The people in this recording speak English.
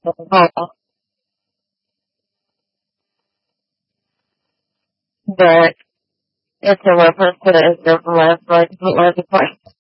Oh, but it's a reference to the Israelites, like, what was the point?